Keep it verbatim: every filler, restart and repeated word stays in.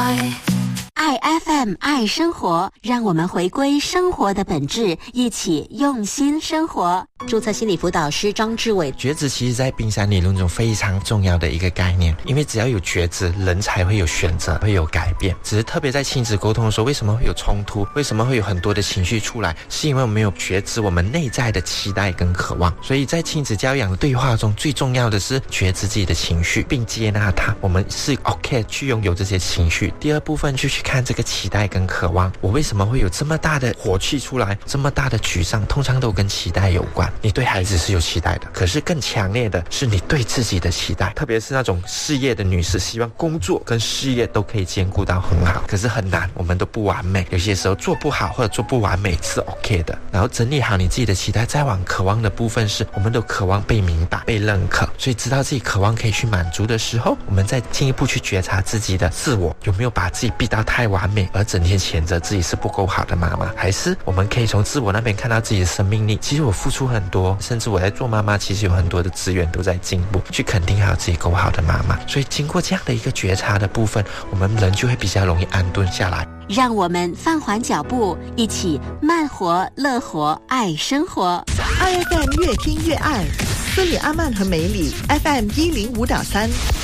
爱 F M 爱生活，让我们回归生活的本质，一起用心生活。注册心理辅导师张志伟， 觉知其实在冰山理论中非常重要的一个概念，因为只要有觉知，人才会有选择，会有改变。只是特别在亲子沟通的时候，为什么会有冲突，为什么会有很多的情绪出来，是因为我们没有觉知我们内在的期待跟渴望。所以在亲子教养的对话中，最重要的是觉知自己的情绪，并接纳它，我们是 OK 去拥有这些情绪。第二部分就去看这个期待跟渴望，我为什么会有这么大的火气出来，这么大的沮丧，通常都跟期待有关。你对孩子是有期待的，可是更强烈的是你对自己的期待，特别是那种事业的女士，希望工作跟事业都可以兼顾到很好，可是很难，我们都不完美，有些时候做不好或者做不完美是 OK 的。然后整理好你自己的期待，再往渴望的部分是，我们都渴望被明白被认可，所以知道自己渴望可以去满足的时候，我们再进一步去觉察自己的自我，有没有把自己逼到太完美，而整天谴责自己是不够好的妈妈，还是我们可以从自我那边看到自己的生命力，其实我付出很多，甚至我在做妈妈其实有很多的资源都在进步，去肯定好自己够好的妈妈。所以经过这样的一个觉察的部分，我们人就会比较容易安顿下来。 让我们放缓脚步，一起慢活乐活爱生活。 爱 F M 越听越爱，斯里阿曼和梅里 F M 一零五点三。